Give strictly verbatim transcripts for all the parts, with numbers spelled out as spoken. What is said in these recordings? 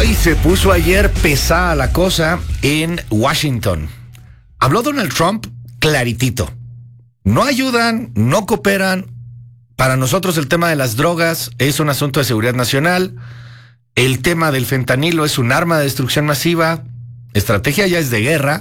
Ay, se puso ayer pesada la cosa en Washington. Habló Donald Trump claritito. No ayudan, no cooperan. Para nosotros el tema de las drogas es un asunto de seguridad nacional. El tema del fentanilo es un arma de destrucción masiva. Estrategia ya es de guerra.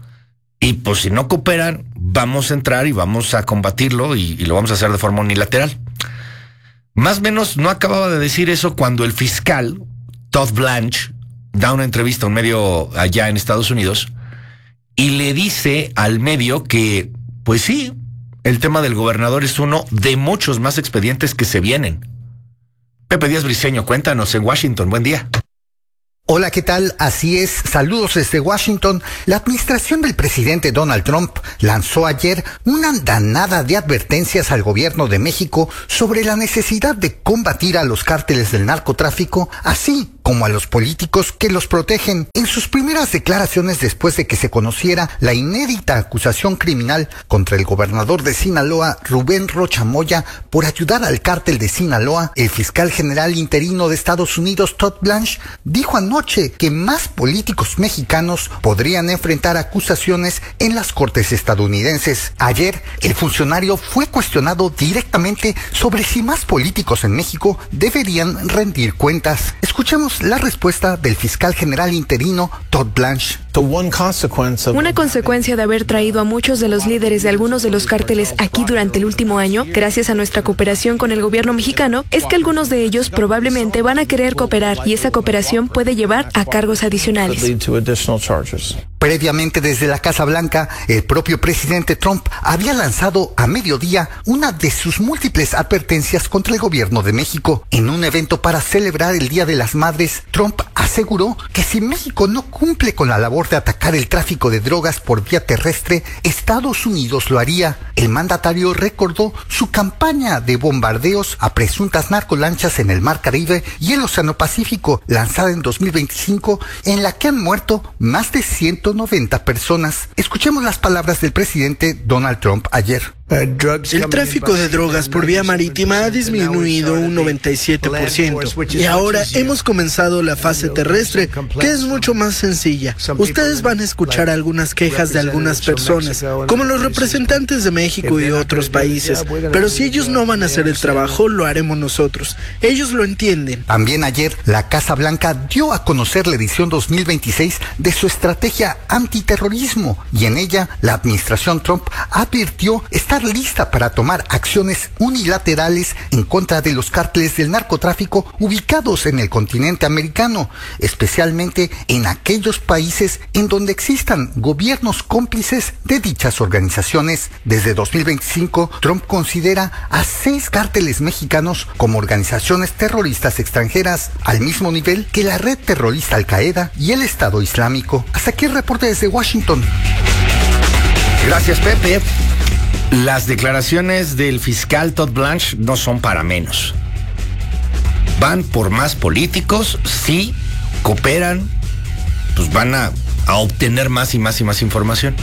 Y pues si no cooperan, vamos a entrar y vamos a combatirlo y, y lo vamos a hacer de forma unilateral. Más o menos no acababa de decir eso cuando el fiscal Todd Blanche da una entrevista a un medio allá en Estados Unidos y le dice al medio que, pues sí, el tema del gobernador es uno de muchos más expedientes que se vienen. Pepe Díaz Briceño, cuéntanos en Washington. Buen día. Hola, ¿qué tal? Así es, saludos desde Washington. La administración del presidente Donald Trump lanzó ayer una andanada de advertencias al gobierno de México sobre la necesidad de combatir a los cárteles del narcotráfico, así como a los políticos que los protegen. En sus primeras declaraciones después de que se conociera la inédita acusación criminal contra el gobernador de Sinaloa, Rubén Rocha Moya, por ayudar al cártel de Sinaloa, el fiscal general interino de Estados Unidos, Todd Blanche, dijo anoche que más políticos mexicanos podrían enfrentar acusaciones en las cortes estadounidenses. Ayer, el funcionario fue cuestionado directamente sobre si más políticos en México deberían rendir cuentas. Escuchemos la respuesta del fiscal general interino Todd Blanche. Una consecuencia de haber traído a muchos de los líderes de algunos de los cárteles aquí durante el último año, gracias a nuestra cooperación con el gobierno mexicano, es que algunos de ellos probablemente van a querer cooperar y esa cooperación puede llevar a cargos adicionales. Previamente, desde la Casa Blanca, el propio presidente Trump había lanzado a mediodía una de sus múltiples advertencias contra el gobierno de México. En un evento para celebrar el Día de las Madres, Trump aseguró que si México no cumple con la labor de atacar el tráfico de drogas por vía terrestre, Estados Unidos lo haría. El mandatario recordó su campaña de bombardeos a presuntas narcolanchas en el Mar Caribe y el Océano Pacífico, lanzada en dos mil veinticinco, en la que han muerto más de ciento noventa personas. Escuchemos las palabras del presidente Donald Trump ayer. El tráfico de drogas por vía marítima ha disminuido un noventa y siete por ciento y ahora hemos comenzado la fase terrestre, que es mucho más sencilla. Ustedes van a escuchar algunas quejas de algunas personas, como los representantes de México y otros países, pero si ellos no van a hacer el trabajo, lo haremos nosotros. Ellos lo entienden. También ayer, la Casa Blanca dio a conocer la edición dos mil veintiséis de su estrategia antiterrorismo y en ella la administración Trump advirtió estar lista para tomar acciones unilaterales en contra de los cárteles del narcotráfico ubicados en el continente americano, especialmente en aquellos países en donde existan gobiernos cómplices de dichas organizaciones. Desde dos mil veinticinco, Trump considera a seis cárteles mexicanos como organizaciones terroristas extranjeras, al mismo nivel que la red terrorista Al Qaeda y el Estado Islámico. Hasta aquí el reporte desde Washington. Gracias, Pepe. Las declaraciones del fiscal Todd Blanche no son para menos. Van por más políticos, sí, cooperan, pues van a, a obtener más y más y más información.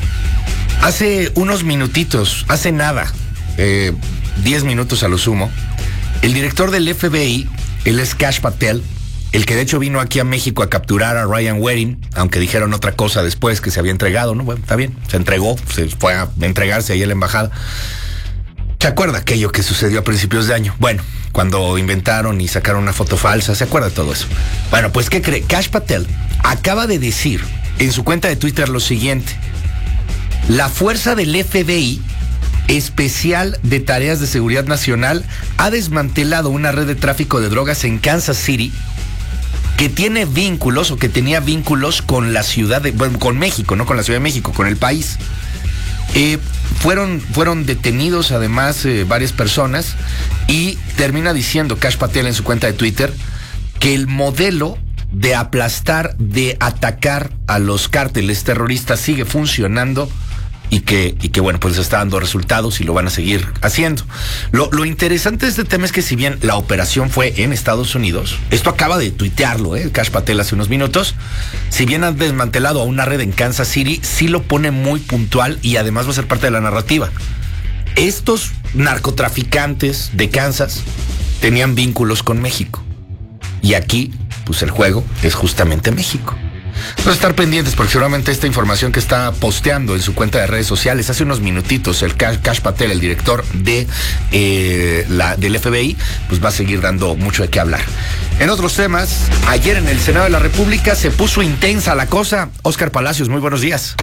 Hace unos minutitos, hace nada, eh, diez minutos a lo sumo, el director del F B I, él es Kash Patel, el que de hecho vino aquí a México a capturar a Ryan Waring, aunque dijeron otra cosa después, que se había entregado, ¿no? Bueno, está bien, se entregó, se fue a entregarse ahí a la embajada. ¿Se acuerda aquello que sucedió a principios de año? Bueno, cuando inventaron y sacaron una foto falsa, ¿se acuerda de todo eso? Bueno, pues ¿qué cree? Kash Patel acaba de decir en su cuenta de Twitter lo siguiente: la fuerza del F B I especial de tareas de seguridad nacional ha desmantelado una red de tráfico de drogas en Kansas City que tiene vínculos o que tenía vínculos con la ciudad de, bueno, con México, no con la Ciudad de México, con el país. Eh, fueron, fueron detenidos además eh, varias personas y termina diciendo Kash Patel en su cuenta de Twitter que el modelo de aplastar, de atacar a los cárteles terroristas sigue funcionando y que, y que bueno, pues está dando resultados y lo van a seguir haciendo. Lo, lo interesante de este tema es que si bien la operación fue en Estados Unidos, esto acaba de tuitearlo, ¿eh? Kash Patel hace unos minutos, si bien han desmantelado a una red en Kansas City, sí lo pone muy puntual y además va a ser parte de la narrativa. Estos narcotraficantes de Kansas tenían vínculos con México y aquí pues el juego es justamente México. Vamos a estar pendientes porque seguramente esta información que está posteando en su cuenta de redes sociales hace unos minutitos el Kash Patel, el director de eh, la, del F B I, pues va a seguir dando mucho de qué hablar. En otros temas, ayer en el Senado de la República se puso intensa la cosa. Óscar Palacios, muy buenos días.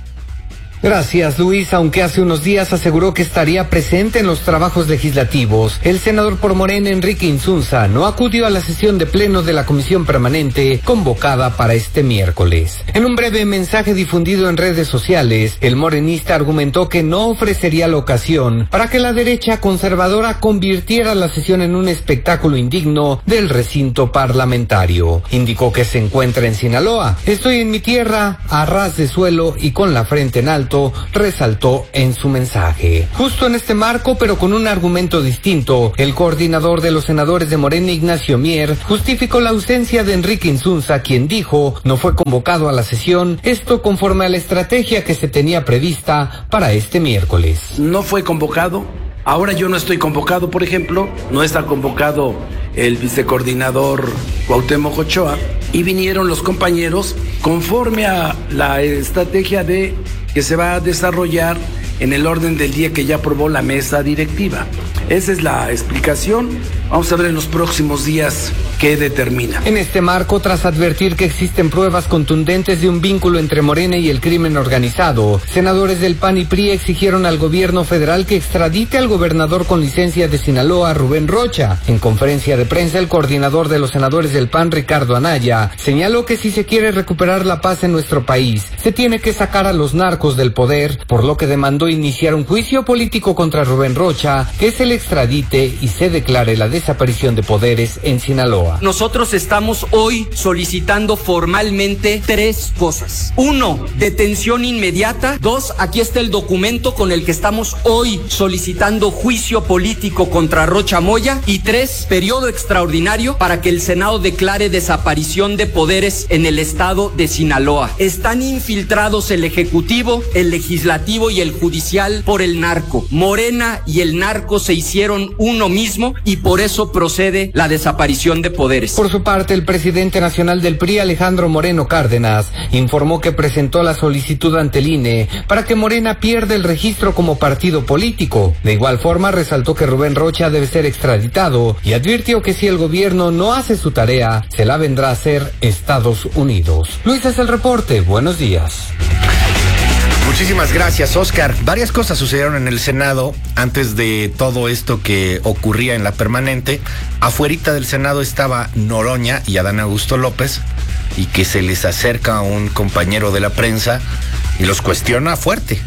Gracias, Luis. Aunque hace unos días aseguró que estaría presente en los trabajos legislativos, el senador por Morena, Enrique Insunza, no acudió a la sesión de pleno de la comisión permanente convocada para este miércoles. En un breve mensaje difundido en redes sociales, el morenista argumentó que no ofrecería la ocasión para que la derecha conservadora convirtiera la sesión en un espectáculo indigno del recinto parlamentario. Indicó que se encuentra en Sinaloa. Estoy en mi tierra, a ras de suelo y con la frente en alto, resaltó en su mensaje. Justo en este marco, pero con un argumento distinto, el coordinador de los senadores de Morena, Ignacio Mier, justificó la ausencia de Enrique Insunza, quien dijo no fue convocado a la sesión, esto conforme a la estrategia que se tenía prevista para este miércoles. No fue convocado. Ahora yo no estoy convocado, por ejemplo, no está convocado el vicecoordinador Cuauhtémoc Ochoa, y vinieron los compañeros conforme a la estrategia de que se va a desarrollar en el orden del día que ya aprobó la mesa directiva. Esa es la explicación. Vamos a ver en los próximos días qué determina. En este marco, tras advertir que existen pruebas contundentes de un vínculo entre Morena y el crimen organizado, senadores del P A N y P R I exigieron al gobierno federal que extradite al gobernador con licencia de Sinaloa, Rubén Rocha. En conferencia de prensa, el coordinador de los senadores del P A N, Ricardo Anaya, señaló que si se quiere recuperar la paz en nuestro país, se tiene que sacar a los narcos del poder, por lo que demandó iniciar un juicio político contra Rubén Rocha, que se le extradite y se declare la desaparición de poderes en Sinaloa. Nosotros estamos hoy solicitando formalmente tres cosas. Uno, detención inmediata. Dos, aquí está el documento con el que estamos hoy solicitando juicio político contra Rocha Moya. Y tres, periodo extraordinario para que el Senado declare desaparición de poderes en el estado de Sinaloa. Están infiltrados el Ejecutivo, el Legislativo y el Judicial por el narco. Morena y el narco se hicieron uno mismo y por eso procede la desaparición de poderes. Por su parte, el presidente nacional del P R I, Alejandro Moreno Cárdenas, informó que presentó la solicitud ante el I N E para que Morena pierda el registro como partido político. De igual forma, resaltó que Rubén Rocha debe ser extraditado y advirtió que si el gobierno no hace su tarea, se la vendrá a hacer Estados Unidos. Luis, es el reporte. Buenos días. Muchísimas gracias, Óscar. Varias cosas sucedieron en el Senado antes de todo esto que ocurría en la permanente. Afuerita del Senado estaba Noroña y Adán Augusto López, y que se les acerca a un compañero de la prensa y los cuestiona fuerte.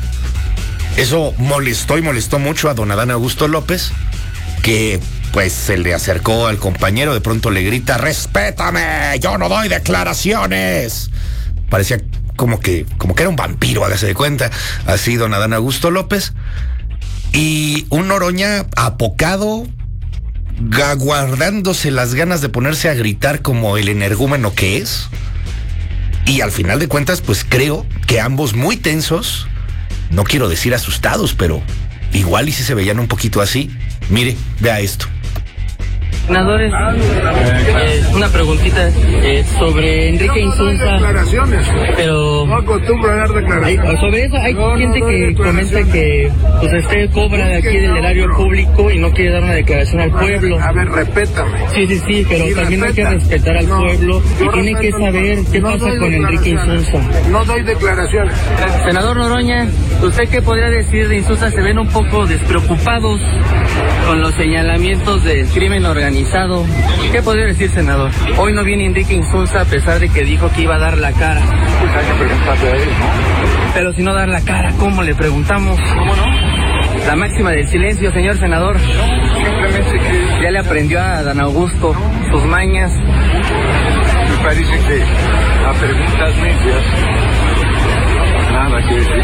Eso molestó y molestó mucho a don Adán Augusto López, que pues se le acercó al compañero, de pronto le grita: ¡respétame! ¡Yo no doy declaraciones! Parecía como que, como que era un vampiro, hágase de cuenta, así don Adán Augusto López. Y un Noroña apocado, guardándose las ganas de ponerse a gritar como el energúmeno que es. Y al final de cuentas, pues creo que ambos muy tensos, no quiero decir asustados, pero igual y si se veían un poquito así. Mire, vea esto. Senadores, eh, una preguntita eh, sobre Enrique Insunza. Declaraciones. Pero no acostumbro a dar declaraciones. Hay, sobre eso hay no, gente no que comenta que pues usted cobra de aquí del erario público y no quiere dar una declaración al pueblo. A ver, respétame. Sí, sí, sí, pero sí, también respeta. hay que respetar al no, pueblo y tiene que saber qué no pasa con Enrique Insunza. No doy declaraciones. Senador Noroña, ¿usted qué podría decir de Insunza? Se ven un poco despreocupados con los señalamientos del crimen organizado. ¿Qué podría decir, senador? Hoy no viene Enrique Insunza a pesar de que dijo que iba a dar la cara. Pues hay que preguntarle a él, ¿no? Pero si no dar la cara, ¿cómo le preguntamos? ¿Cómo no? La máxima del silencio, señor senador. Simplemente que... Ya le aprendió a Dan Augusto sus mañas. Me parece que a preguntas necias nada que decir.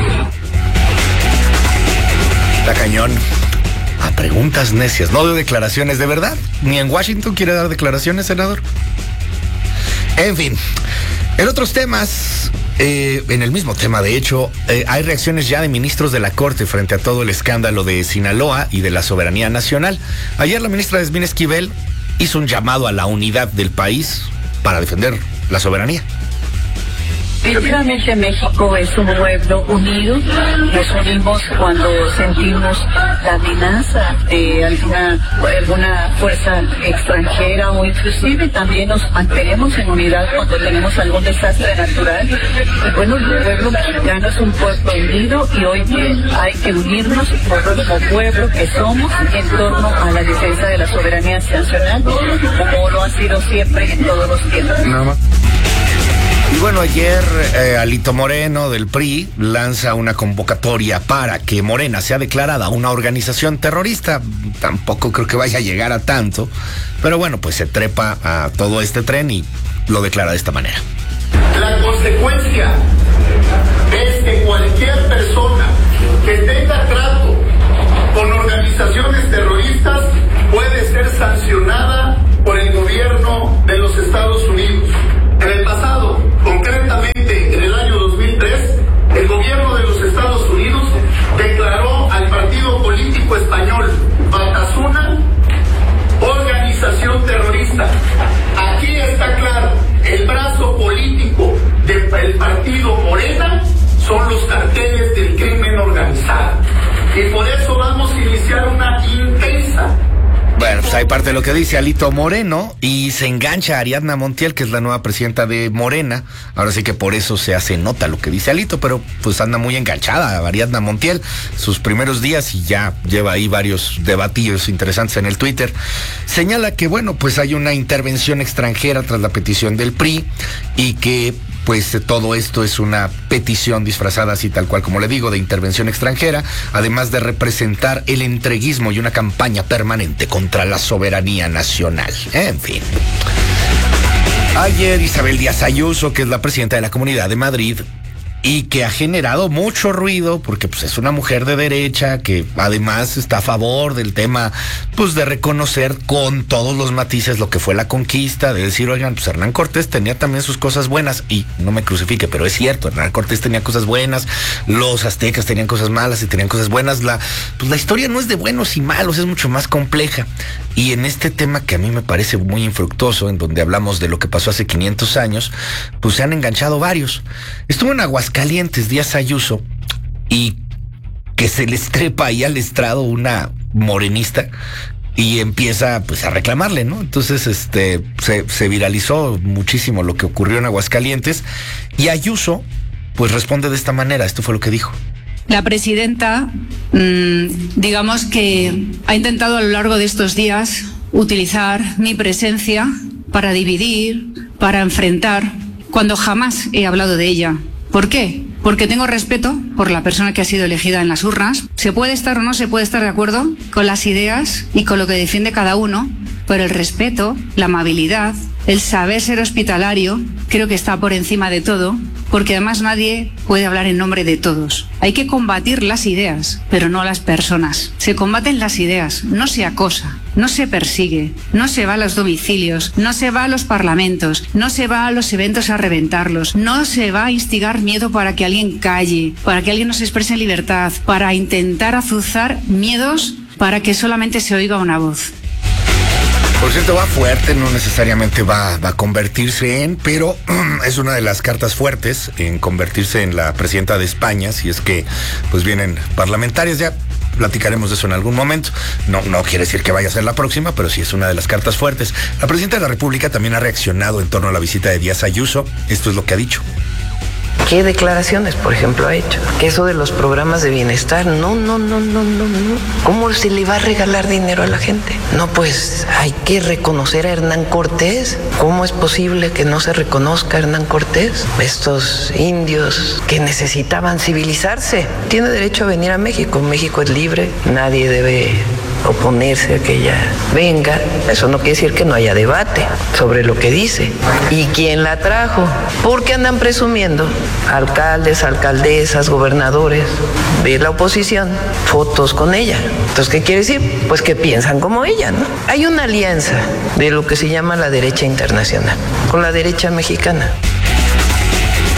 Está cañón. A preguntas necias, no de declaraciones, ¿de verdad? ¿Ni en Washington quiere dar declaraciones, senador? En fin, en otros temas, eh, en el mismo tema, de hecho, eh, hay reacciones ya de ministros de la Corte frente a todo el escándalo de Sinaloa y de la soberanía nacional. Ayer la ministra Yasmín Esquivel hizo un llamado a la unidad del país para defender la soberanía. Definitivamente México es un pueblo unido, nos unimos cuando sentimos la amenaza de alguna, alguna fuerza extranjera o inclusive también nos mantenemos en unidad cuando tenemos algún desastre natural. Y bueno, el pueblo mexicano es un pueblo unido y hoy hay que unirnos como pueblo que somos en torno a la defensa de la soberanía nacional, como lo ha sido siempre en todos los tiempos. No. Y bueno, ayer eh, Alito Moreno del P R I lanza una convocatoria para que Morena sea declarada una organización terrorista. Tampoco creo que vaya a llegar a tanto, pero bueno, pues se trepa a todo este tren y lo declara de esta manera. La consecuencia es que cualquier persona que tenga trato con organizaciones terroristas puede ser sancionada por el gobierno de los Estados Unidos. En el pasado, concretamente en el año dos mil tres, el gobierno de los Estados Unidos declaró al partido político español Batasuna organización terrorista. Aquí está claro, el brazo político del partido Morena son los carteles del crimen organizado. Y por eso vamos a iniciar una intensa. Bueno, pues hay parte de lo que dice Alito Moreno y se engancha a Ariadna Montiel, que es la nueva presidenta de Morena. Ahora sí que por eso se hace nota lo que dice Alito, pero pues anda muy enganchada a Ariadna Montiel sus primeros días y ya lleva ahí varios debatillos interesantes en el Twitter. Señala que, bueno, pues hay una intervención extranjera tras la petición del P R I y que pues todo esto es una petición disfrazada así tal cual como le digo, de intervención extranjera, además de representar el entreguismo y una campaña permanente contra la soberanía nacional. En fin. Ayer Isabel Díaz Ayuso, que es la presidenta de la Comunidad de Madrid, y que ha generado mucho ruido porque pues es una mujer de derecha que además está a favor del tema pues de reconocer con todos los matices lo que fue la conquista, de decir, oigan, pues Hernán Cortés tenía también sus cosas buenas y no me crucifique, pero es cierto, Hernán Cortés tenía cosas buenas, los aztecas tenían cosas malas y tenían cosas buenas, la pues la historia no es de buenos y malos, es mucho más compleja. Y en este tema que a mí me parece muy infructuoso, en donde hablamos de lo que pasó hace quinientos años, pues se han enganchado varios. Estuvo en Aguascalientes Díaz Ayuso y que se les trepa ahí al estrado una morenista y empieza pues a reclamarle, ¿no? Entonces este se, se viralizó muchísimo lo que ocurrió en Aguascalientes y Ayuso pues responde de esta manera. Esto fue lo que dijo. La presidenta, mmm, digamos que ha intentado a lo largo de estos días utilizar mi presencia para dividir, para enfrentar, cuando jamás he hablado de ella. ¿Por qué? Porque tengo respeto por la persona que ha sido elegida en las urnas. Se puede estar o no se puede estar de acuerdo con las ideas y con lo que defiende cada uno, pero el respeto, la amabilidad, el saber ser hospitalario, creo que está por encima de todo, porque además nadie puede hablar en nombre de todos. Hay que combatir las ideas, pero no las personas. Se combaten las ideas, no se acosa, no se persigue, no se va a los domicilios, no se va a los parlamentos, no se va a los eventos a reventarlos, no se va a instigar miedo para que alguien calle, para que alguien no se exprese en libertad, para intentar azuzar miedos para que solamente se oiga una voz. Por cierto, va fuerte, no necesariamente va, va a convertirse en, pero es una de las cartas fuertes en convertirse en la presidenta de España, si es que pues vienen parlamentarias, ya platicaremos de eso en algún momento. No, no quiere decir que vaya a ser la próxima, pero sí es una de las cartas fuertes. La presidenta de la República también ha reaccionado en torno a la visita de Díaz Ayuso. Esto es lo que ha dicho. ¿Qué declaraciones, por ejemplo, ha hecho? Que eso de los programas de bienestar, no, no, no, no, no, no. ¿Cómo se le va a regalar dinero a la gente? No, pues hay que reconocer a Hernán Cortés. ¿Cómo es posible que no se reconozca a Hernán Cortés? Estos indios que necesitaban civilizarse. Tiene derecho a venir a México. México es libre, nadie debe oponerse a que ella venga. Eso no quiere decir que no haya debate sobre lo que dice. ¿Y quién la trajo? Porque andan presumiendo alcaldes, alcaldesas, gobernadores de la oposición, fotos con ella. Entonces, ¿qué quiere decir? Pues que piensan como ella, ¿no? Hay una alianza de lo que se llama la derecha internacional con la derecha mexicana.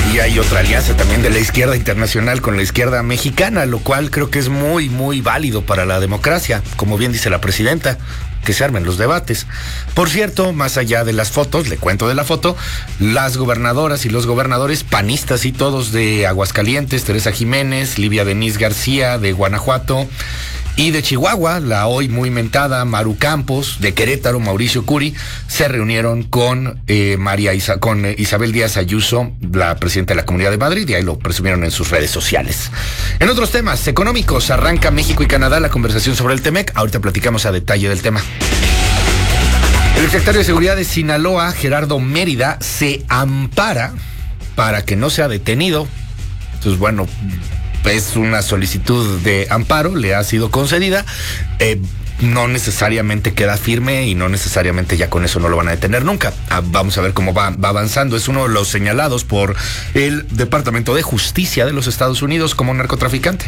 Y hay otra alianza también de la izquierda internacional con la izquierda mexicana, lo cual creo que es muy, muy válido para la democracia, como bien dice la presidenta, que se armen los debates. Por cierto, más allá de las fotos, le cuento de la foto, las gobernadoras y los gobernadores panistas y todos de Aguascalientes, Teresa Jiménez, Livia Denise García de Guanajuato, y de Chihuahua, la hoy muy mentada Maru Campos, de Querétaro, Mauricio Curi, se reunieron con eh, María Isa, con eh, Isabel Díaz Ayuso, la presidenta de la Comunidad de Madrid, y ahí lo presumieron en sus redes sociales. En otros temas económicos, arranca México y Canadá la conversación sobre el Temec. Ahorita platicamos a detalle del tema. El secretario de Seguridad de Sinaloa, Gerardo Mérida, se ampara para que no sea detenido. Entonces, bueno, es una solicitud de amparo, le ha sido concedida, eh, no necesariamente queda firme y no necesariamente ya con eso no lo van a detener nunca. Ah, vamos a ver cómo va, va avanzando. Es uno de los señalados por el Departamento de Justicia de los Estados Unidos como narcotraficante.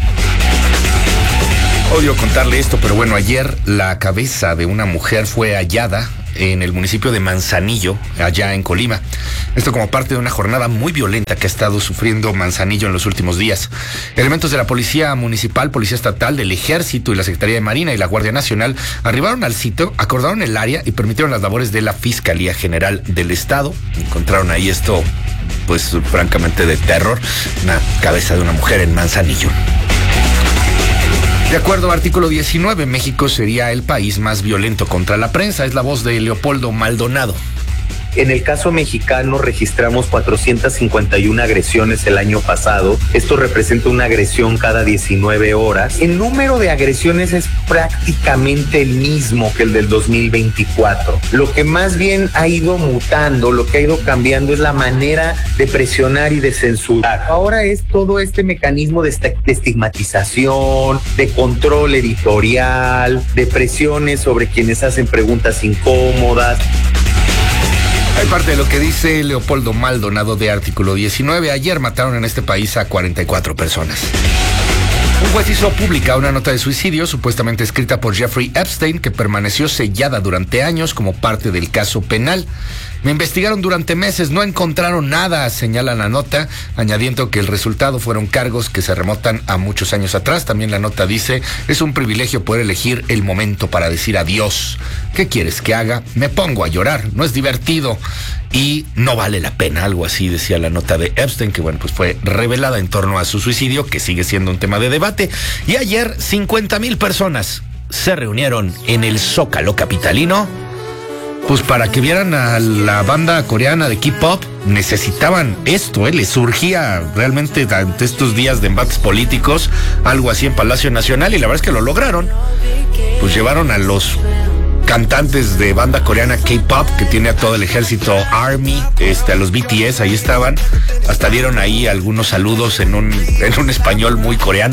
Odio contarle esto, pero bueno, ayer la cabeza de una mujer fue hallada en el municipio de Manzanillo, allá en Colima. Esto como parte de una jornada muy violenta que ha estado sufriendo Manzanillo en los últimos días. Elementos de la Policía Municipal, Policía Estatal, del Ejército y la Secretaría de Marina y la Guardia Nacional arribaron al sitio, acordaron el área y permitieron las labores de la Fiscalía General del Estado. Encontraron ahí esto, pues francamente de terror, una cabeza de una mujer en Manzanillo. De acuerdo a artículo diecinueve, México sería el país más violento contra la prensa. Es la voz de Leopoldo Maldonado. En el caso mexicano registramos cuatrocientas cincuenta y una agresiones el año pasado. Esto representa una agresión cada diecinueve horas. El número de agresiones es prácticamente el mismo que el del dos mil veinticuatro. Lo que más bien ha ido mutando, lo que ha ido cambiando es la manera de presionar y de censurar. Ahora es todo este mecanismo de, esta, de estigmatización, de control editorial, de presiones sobre quienes hacen preguntas incómodas. Hay parte de lo que dice Leopoldo Maldonado de artículo diecinueve. Ayer mataron en este país a cuarenta y cuatro personas. Un juez hizo pública una nota de suicidio supuestamente escrita por Jeffrey Epstein, que permaneció sellada durante años como parte del caso penal. Me investigaron durante meses, no encontraron nada, señala la nota, añadiendo que el resultado fueron cargos que se remontan a muchos años atrás. También la nota dice, es un privilegio poder elegir el momento para decir adiós. ¿Qué quieres que haga? Me pongo a llorar, no es divertido y no vale la pena. Algo así decía la nota de Epstein, que bueno, pues fue revelada en torno a su suicidio, que sigue siendo un tema de debate. Y ayer cincuenta mil personas se reunieron en el Zócalo capitalino, pues para que vieran a la banda coreana de K-pop. Necesitaban esto, ¿eh? Les surgía realmente ante estos días de embates políticos algo así en Palacio Nacional, y la verdad es que lo lograron. Pues llevaron a los cantantes de banda coreana K-pop, que tiene a todo el ejército Army, este, a los B T S, ahí estaban. Hasta dieron ahí algunos saludos en un, en un español muy coreano.